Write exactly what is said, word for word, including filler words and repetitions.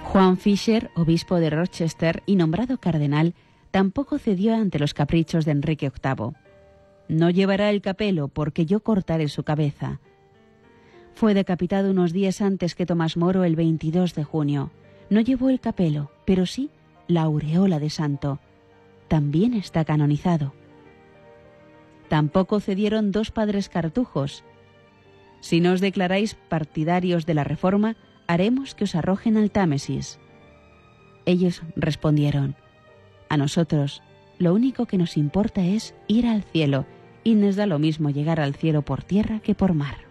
Juan Fisher, obispo de Rochester y nombrado cardenal, tampoco cedió ante los caprichos de Enrique octavo. No llevará el capelo, porque yo cortaré su cabeza. Fue decapitado unos días antes que Tomás Moro, el veintidós de junio. No llevó el capelo, pero sí la aureola de santo. También está canonizado. Tampoco cedieron dos padres cartujos. Si no os declaráis partidarios de la Reforma, haremos que os arrojen al Támesis. Ellos respondieron: a nosotros lo único que nos importa es ir al cielo, y nos da lo mismo llegar al cielo por tierra que por mar.